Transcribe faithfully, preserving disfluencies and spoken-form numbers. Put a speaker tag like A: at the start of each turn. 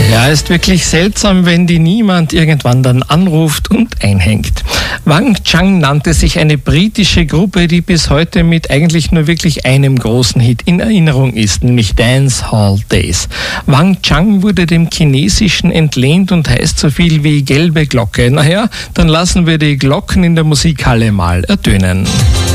A: Ja, ist wirklich seltsam, wenn die niemand irgendwann dann anruft und einhängt. Wang Chang nannte sich eine britische Gruppe, die bis heute mit eigentlich nur wirklich einem großen Hit in Erinnerung ist, nämlich Dance Hall Days. Wang Chang wurde dem Chinesischen entlehnt und heißt so viel wie gelbe Glocke. Naja, dann lassen wir die Glocken in der Musikhalle mal ertönen.